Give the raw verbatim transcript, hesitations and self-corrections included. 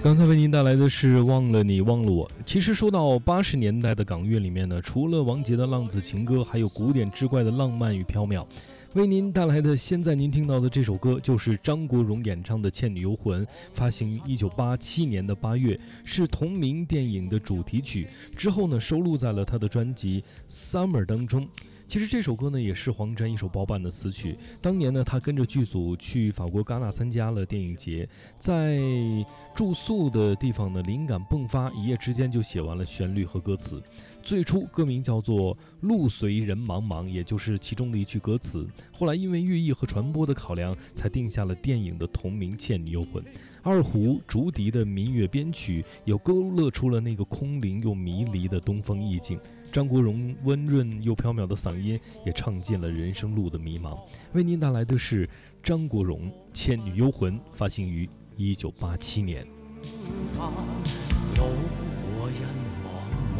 刚才为您带来的是忘了你忘了我。其实说到八十年代的港乐里面呢，除了王杰的浪子情歌，还有古典之怪的浪漫与缥缈。为您带来的现在您听到的这首歌就是张国荣演唱的《倩女幽魂》，发行于一九八七年的八月，是同名电影的主题曲，之后呢收录在了他的专辑 Summer 当中。其实这首歌呢也是黄沾一手包办的词曲，当年呢他跟着剧组去法国戛纳参加了电影节，在住宿的地方呢灵感迸发，一夜之间就写完了旋律和歌词。最初歌名叫做路随人茫茫，也就是其中的一句歌词，后来因为寓意和传播的考量，才定下了电影的同名《倩女幽魂》。二胡、竹笛的民乐编曲又勾勒出了那个空灵又迷离的东方意境，张国荣温润又缥缈的嗓音也唱尽了人生路的迷茫。为您带来的是张国荣《倩女幽魂》，发行于一九八七年。